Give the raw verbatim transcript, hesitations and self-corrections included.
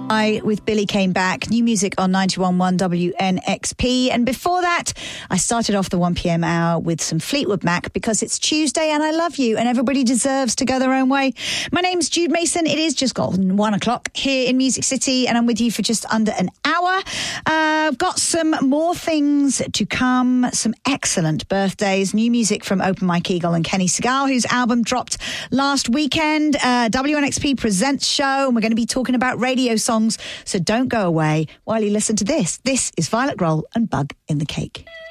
I with Billy Came Back, new music on ninety-one point one W N X P. And before that, I started off the one p.m. hour with some Fleetwood Mac because it's Tuesday and I love you and everybody deserves to go their own way. My name's Jude Mason. It is just gone one o'clock here in Music City and I'm with you for just under an hour. Uh, I've got some more things to come, some excellent birthdays, new music from Open Mike Eagle and Kenny Segal, whose album dropped last weekend. Uh, W N X P Presents show, and we're going to be talking about radio songs, so don't go away while you listen to this. This is Violet Grohl and Bug in the Cake.